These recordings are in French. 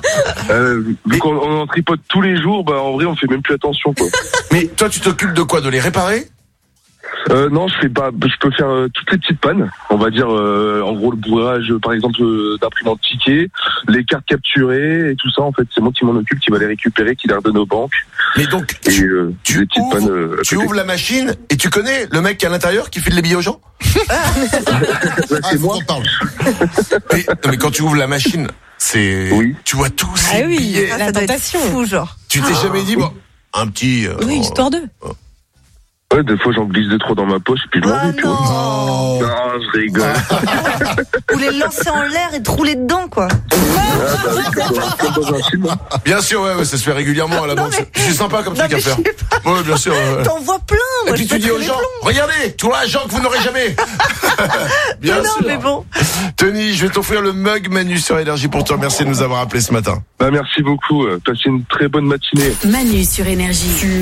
Vu qu'on en tripote tous les jours, bah en vrai on fait même plus attention quoi. Mais toi tu t'occupes de quoi? De les réparer? Non, je peux faire toutes les petites pannes. On va dire, en gros, le bourrage, par exemple, d'imprimantes tickets, les cartes capturées et tout ça. En fait, c'est moi qui m'en occupe, qui va les récupérer, qui les redonne aux banques. Mais donc, tu ouvres la machine et tu connais le mec qui est à l'intérieur qui file les billets aux gens? C'est moi. mais quand tu ouvres la machine, tu vois tous ces billets. La tentation. Fou, genre. Tu t'es jamais dit, bon, un petit... oui, histoire d'eux. Ouais, des fois j'en glisse 2-3 dans ma poche et puis je m'en vais, tu vois. Non, je rigole. Ou les lancer en l'air et te rouler dedans, quoi. Comme dans un film. Bien sûr, ouais, ça se fait régulièrement à la banque. C'est sympa comme truc à faire. Ouais, bien sûr. T'en vois plein, moi. Et puis tu dis aux gens, regardez, tu vois un genre que vous n'aurez jamais. Bien sûr. Non, mais bon. Tony, je vais t'offrir le mug Manu sur Énergie pour te remercier de nous avoir appelé ce matin. Bah, merci beaucoup. Passez une très bonne matinée. Manu sur Énergie. Sur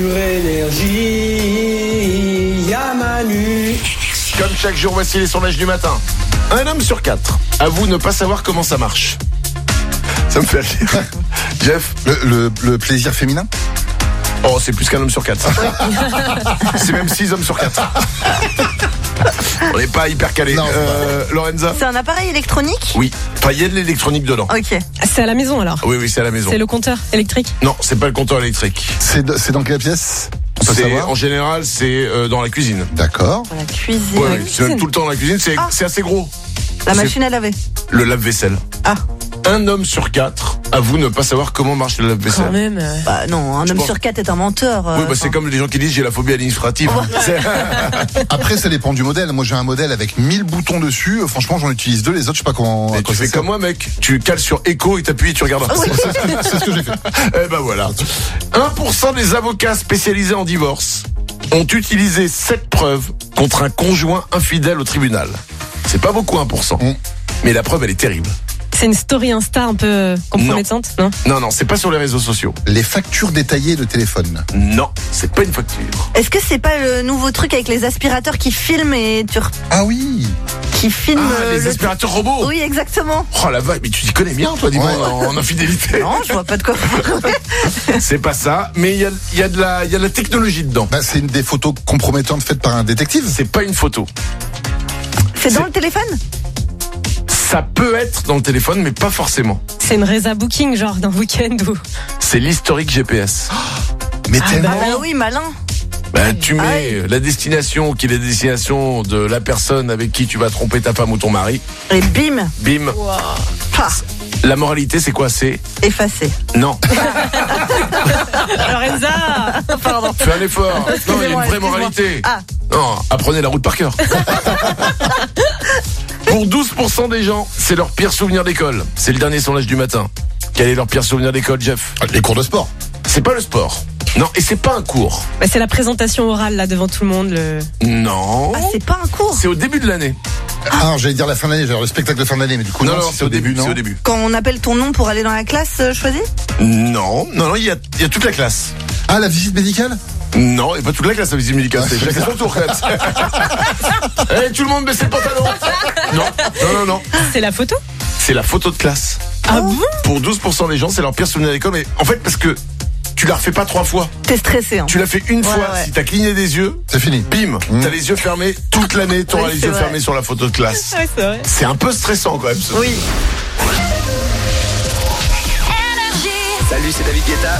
Énergie, y'a Manu. Comme chaque jour, voici les sondages du matin. Un homme sur 4 avoue ne pas savoir comment ça marche. Ça me fait rire. Jeff, le plaisir féminin. Oh, c'est plus qu'un homme sur 4. C'est même 6 hommes sur 4. On n'est pas hyper calé. Lorenza? C'est un appareil électronique? Oui. Enfin, il y a de l'électronique dedans. Ok. C'est à la maison alors? Oui, c'est à la maison. C'est le compteur électrique? Non, c'est pas le compteur électrique. C'est dans quelle pièce? En général, c'est dans la cuisine. D'accord. Dans la cuisine. Ouais, c'est même tout le temps dans la cuisine. C'est assez gros. La machine à laver. Le lave-vaisselle. Ah. Un homme sur 4 avoue ne pas savoir comment marche le lave-vaisselle. Quand même. Bah non, un homme sur 4 est un menteur. Oui, c'est comme les gens qui disent j'ai la phobie administrative. Après, ça dépend du modèle. Moi, j'ai un modèle avec 1000 boutons dessus. Franchement, j'en utilise 2. Les autres, je sais pas comment. Et tu fais comme moi, mec. Tu cales sur Echo et t'appuies et tu regardes. C'est ce que j'ai fait. Eh ben voilà. 1% des avocats spécialisés en divorce ont utilisé 7 preuves contre un conjoint infidèle au tribunal. C'est pas beaucoup 1%. Mais la preuve, elle est terrible. C'est une story Insta un peu compromettante, non? Non, c'est pas sur les réseaux sociaux. Les factures détaillées de téléphone. Non, c'est pas une facture. Est-ce que c'est pas le nouveau truc avec les aspirateurs qui filment et Ah oui. Qui filment les aspirateurs robots? Oui, exactement. Oh la vache, mais tu t'y connais bien, toi, dis-moi, en infidélité. Non, je vois pas de quoi. C'est pas ça, mais il y a de la technologie dedans. Bah, c'est des photos compromettantes faites par un détective. C'est pas une photo. C'est dans le téléphone? Ça peut être dans le téléphone, mais pas forcément. C'est une résa booking, genre d'un week-end ou... C'est l'historique GPS. Mais tellement. Bah oui, malin. Tu mets la destination qui est la destination de la personne avec qui tu vas tromper ta femme ou ton mari. Et bim. Bim. Wow. La moralité, c'est quoi? C'est effacé. Non. Lorenza. Pardon. Fais un effort. Non, il y a une vraie moralité. Non, apprenez la route par cœur. Pour 12% des gens, c'est leur pire souvenir d'école. C'est le dernier sondage du matin. Quel est leur pire souvenir d'école, Jeff? Les cours de sport. C'est pas le sport. Non, et c'est pas un cours. Bah, c'est la présentation orale là devant tout le monde. Non. C'est pas un cours. C'est au début de l'année. J'allais dire la fin d'année, genre le spectacle de fin d'année, mais du coup non, c'est au début. C'est au début. Quand on appelle ton nom pour aller dans la classe choisie? Non, il y a toute la classe. Ah, la visite médicale? Non, et pas toute la classe, la visite médicale. C'est chacun son tour, quand même. Tout le monde baisse le pantalon. Non. C'est la photo? C'est la photo de classe. Ah bon? Pour 12% des gens, c'est leur pire souvenir d'école. Mais en fait, parce que tu la refais pas 3 fois. T'es stressé, hein. Tu l'as fait une fois. Si t'as cligné des yeux, c'est fini. Bim, t'as les yeux fermés toute l'année. T'auras les yeux fermés sur la photo de classe. Ouais, c'est vrai. C'est un peu stressant quand même. Oui. Salut, c'est David Guetta.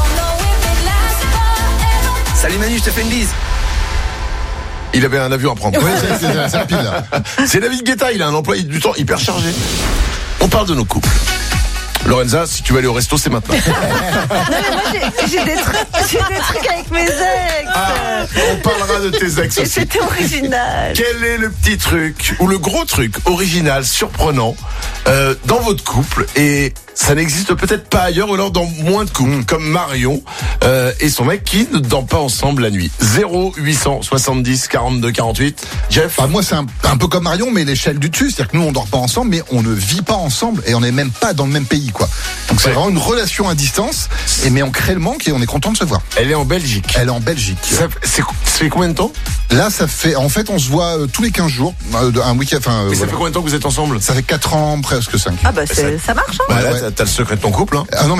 Salut Manu, je te fais une bise. Il avait un avion à prendre. Oui, c'est rapide là. C'est David Guetta, il a un emploi du temps hyper chargé. On parle de nos couples. Lorenza, si tu veux aller au resto, c'est maintenant. Non mais moi j'ai des trucs avec mes ex. On parlera de tes ex aussi. C'était original. Quel est le petit truc ou le gros truc original, surprenant dans votre couple et ça n'existe peut-être pas ailleurs ou alors dans moins de couples comme Marion et son mec qui ne dort pas ensemble la nuit. 0870 42 48. Jeff? Moi c'est un peu comme Marion mais l'échelle du dessus, c'est-à-dire que nous on dort pas ensemble mais on ne vit pas ensemble et on n'est même pas dans le même pays quoi. Donc c'est vraiment une relation à distance mais on crée le manque et on est content de se voir. Elle est en Belgique. Ça fait combien de temps? Là ça fait en fait on se voit tous les 15 jours un week-end mais ça fait combien de temps que vous êtes ensemble? Ça fait 4 ans presque 5. Ah bah ça marche hein. Bah là t'as le secret de ton couple hein. Ah non